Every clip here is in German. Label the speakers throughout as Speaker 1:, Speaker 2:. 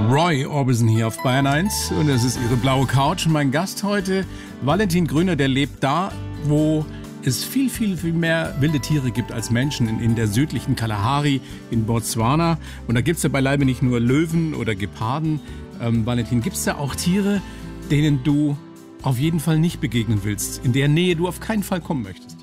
Speaker 1: Roy Orbison hier auf Bayern 1 und es ist Ihre blaue Couch. Mein Gast heute, Valentin Grüner, der lebt da, wo es viel mehr wilde Tiere gibt als Menschen, in der südlichen Kalahari in Botswana. Und da gibt es ja beileibe nicht nur Löwen oder Geparden. Valentin, gibt es da auch Tiere, denen du auf jeden Fall nicht begegnen willst, in der Nähe du auf keinen Fall kommen möchtest?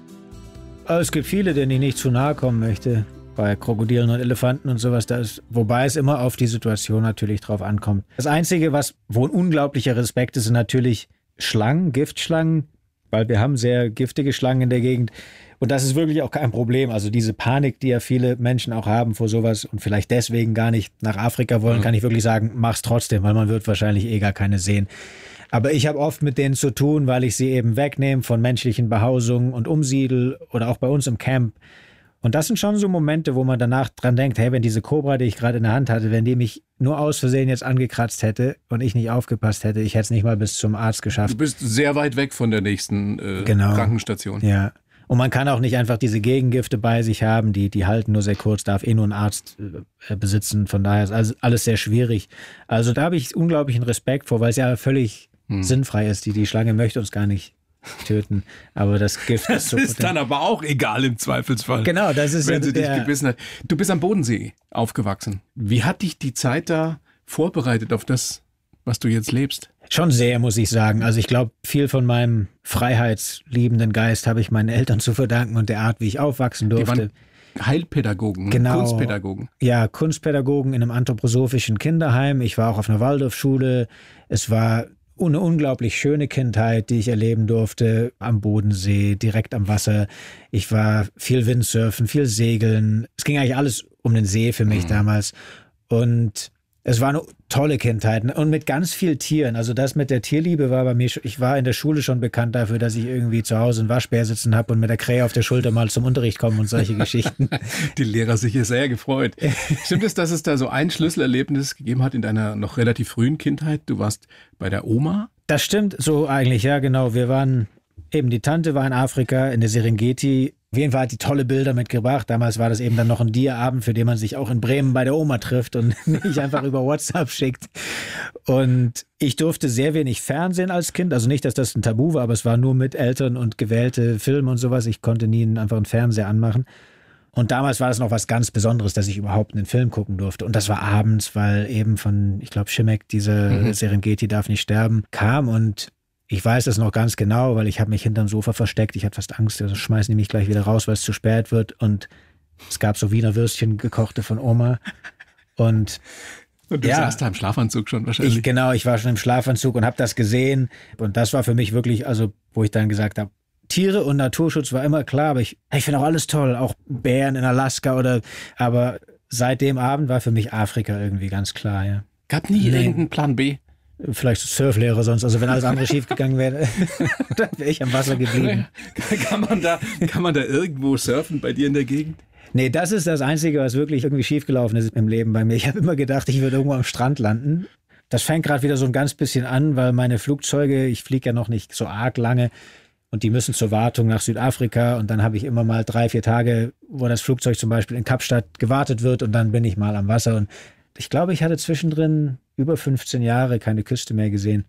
Speaker 2: Es gibt viele, denen ich nicht zu nahe kommen möchte. Bei Krokodilen und Elefanten und sowas, wobei es immer auf die Situation natürlich drauf ankommt. Das Einzige, wo ein unglaublicher Respekt ist, sind natürlich Schlangen, Giftschlangen, weil wir haben sehr giftige Schlangen in der Gegend. Und das ist wirklich auch kein Problem. Also diese Panik, die ja viele Menschen auch haben vor sowas und vielleicht deswegen gar nicht nach Afrika wollen, kann ich wirklich sagen, mach's trotzdem, weil man wird wahrscheinlich gar keine sehen. Aber ich habe oft mit denen zu tun, weil ich sie eben wegnehme von menschlichen Behausungen und umsiedel oder auch bei uns im Camp. Und das sind schon so Momente, wo man danach dran denkt, hey, wenn diese Kobra, die ich gerade in der Hand hatte, wenn die mich nur aus Versehen jetzt angekratzt hätte und ich nicht aufgepasst hätte, ich hätte es nicht mal bis zum Arzt geschafft.
Speaker 1: Du bist sehr weit weg von der nächsten Krankenstation.
Speaker 2: Ja. Und man kann auch nicht einfach diese Gegengifte bei sich haben, die halten nur sehr kurz, darf nur ein Arzt besitzen. Von daher ist alles sehr schwierig. Also da habe ich unglaublichen Respekt vor, weil es ja völlig sinnfrei ist. Die Schlange möchte uns gar nicht töten, aber das Gift ist so.
Speaker 1: Das ist dann aber auch egal im Zweifelsfall.
Speaker 2: Genau, das ist
Speaker 1: wenn sie dich gebissen hat. Du bist am Bodensee aufgewachsen. Wie hat dich die Zeit da vorbereitet auf das, was du jetzt lebst?
Speaker 2: Schon sehr, muss ich sagen. Also ich glaube, viel von meinem freiheitsliebenden Geist habe ich meinen Eltern zu verdanken und der Art, wie ich aufwachsen durfte.
Speaker 1: Die waren Heilpädagogen,
Speaker 2: genau,
Speaker 1: Kunstpädagogen. Ja,
Speaker 2: Kunstpädagogen in einem anthroposophischen Kinderheim. Ich war auch auf einer Waldorfschule. Es war eine unglaublich schöne Kindheit, die ich erleben durfte, am Bodensee, direkt am Wasser. Ich war viel Windsurfen, viel Segeln. Es ging eigentlich alles um den See für mich damals. Und es war eine tolle Kindheit und mit ganz vielen Tieren. Also das mit der Tierliebe war bei mir, ich war in der Schule schon bekannt dafür, dass ich irgendwie zu Hause einen Waschbär sitzen habe und mit der Krähe auf der Schulter mal zum Unterricht komme und solche Geschichten.
Speaker 1: Die Lehrer sich hier sehr gefreut. Stimmt es, dass es da so ein Schlüsselerlebnis gegeben hat in deiner noch relativ frühen Kindheit? Du warst bei der Oma?
Speaker 2: Das stimmt so eigentlich, ja genau. Die Tante war in Afrika, in der Serengeti. Auf jeden Fall hat die tolle Bilder mitgebracht. Damals war das eben dann noch ein Dia-Abend, für den man sich auch in Bremen bei der Oma trifft und nicht einfach über WhatsApp schickt. Und ich durfte sehr wenig Fernsehen als Kind. Also nicht, dass das ein Tabu war, aber es war nur mit Eltern und gewählte Filme und sowas. Ich konnte nie einfach einen Fernseher anmachen. Und damals war das noch was ganz Besonderes, dass ich überhaupt einen Film gucken durfte. Und das war abends, weil eben von, ich glaube, Schimek, diese Serengeti darf nicht sterben, kam. Und ich weiß das noch ganz genau, weil ich habe mich hinterm Sofa versteckt. Ich hatte fast Angst, also schmeißen die mich gleich wieder raus, weil es zu spät wird. Und es gab so Wiener Würstchen, gekochte von Oma. Und
Speaker 1: du saßt da im Schlafanzug schon wahrscheinlich.
Speaker 2: Ich war schon im Schlafanzug und habe das gesehen. Und das war für mich wirklich, also wo ich dann gesagt habe, Tiere und Naturschutz war immer klar, aber ich finde auch alles toll, auch Bären in Alaska aber seit dem Abend war für mich Afrika irgendwie ganz klar, ja.
Speaker 1: Gab nie irgendeinen Plan B?
Speaker 2: Vielleicht Surflehrer sonst, also wenn alles andere schief gegangen wäre, dann wäre ich am Wasser geblieben.
Speaker 1: Kann man da irgendwo surfen bei dir in der Gegend?
Speaker 2: Nee, das ist das Einzige, was wirklich irgendwie schiefgelaufen ist im Leben bei mir. Ich habe immer gedacht, ich würde irgendwo am Strand landen. Das fängt gerade wieder so ein ganz bisschen an, weil meine Flugzeuge, ich fliege ja noch nicht so arg lange und die müssen zur Wartung nach Südafrika und dann habe ich immer mal 3-4 Tage, wo das Flugzeug zum Beispiel in Kapstadt gewartet wird und dann bin ich mal am Wasser und ich glaube, ich hatte zwischendrin über 15 Jahre keine Küste mehr gesehen.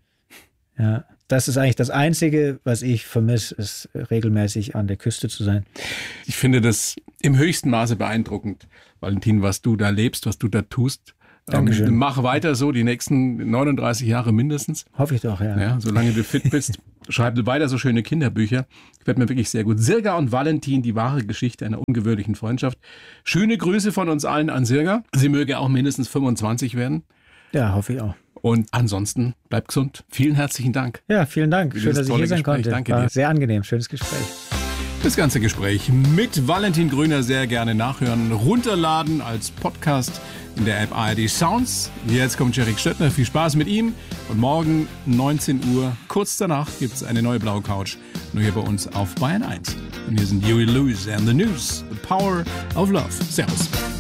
Speaker 2: Ja, das ist eigentlich das Einzige, was ich vermisse, ist regelmäßig an der Küste zu sein.
Speaker 1: Ich finde das im höchsten Maße beeindruckend, Valentin, was du da lebst, was du da tust.
Speaker 2: Dankeschön.
Speaker 1: Mach weiter so, die nächsten 39 Jahre mindestens.
Speaker 2: Hoffe ich doch, ja.
Speaker 1: Solange du fit bist, schreib weiter so schöne Kinderbücher. Gefällt mir wirklich sehr gut. Sirga und Valentin, die wahre Geschichte einer ungewöhnlichen Freundschaft. Schöne Grüße von uns allen an Sirga. Sie möge auch mindestens 25 werden.
Speaker 2: Ja, hoffe ich auch.
Speaker 1: Und ansonsten, bleib gesund. Vielen herzlichen Dank.
Speaker 2: Ja, vielen Dank. Schön, dass ich hier sein konnte.
Speaker 1: Danke
Speaker 2: War
Speaker 1: dir.
Speaker 2: Sehr angenehm, schönes Gespräch.
Speaker 1: Das ganze Gespräch mit Valentin Grüner sehr gerne nachhören, runterladen als Podcast in der App ARD Sounds. Jetzt kommt Erik Stöttner, viel Spaß mit ihm. Und morgen 19 Uhr, kurz danach, gibt es eine neue blaue Couch, nur hier bei uns auf Bayern 1. Und hier sind Huey Lewis and the News, The Power of Love. Servus.